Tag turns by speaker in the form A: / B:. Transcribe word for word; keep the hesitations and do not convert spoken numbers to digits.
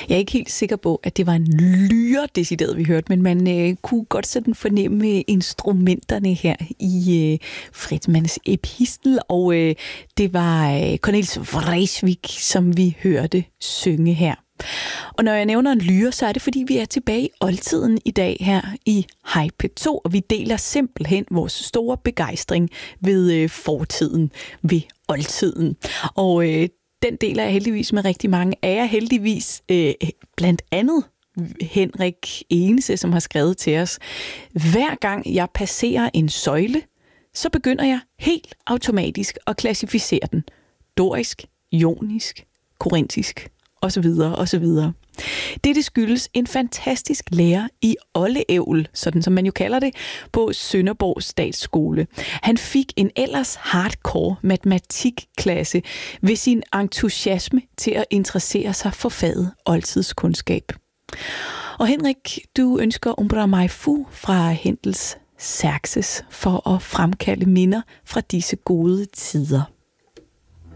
A: Jeg er ikke helt sikker på, at det var en lyre, decideret vi hørte, men man øh, kunne godt sådan fornemme instrumenterne her i øh, Fridtmanns epistel, og øh, det var øh, Cornelis Vreeswijk, som vi hørte synge her. Og når jeg nævner en lyre, så er det, fordi vi er tilbage i oldtiden i dag her i Hej P to, og vi deler simpelthen vores store begejstring ved øh, fortiden, ved oldtiden. Og øh, den deler jeg heldigvis med rigtig mange af jer, heldigvis øh, blandt andet Henrik Enese, som har skrevet til os. Hver gang jeg passerer en søjle, så begynder jeg helt automatisk at klassificere den. Dorisk, jonisk, korintisk og så videre og så videre. Dette skyldes en fantastisk lærer i oldeævl, sådan som man jo kalder det, på Sønderborg Statsskole. Han fik en ellers hardcore matematikklasse ved sin entusiasme til at interessere sig for faget oldtidskundskab. Og Henrik, du ønsker Umbra Mai Fu fra Händels Xerxes for at fremkalde minder fra disse gode tider.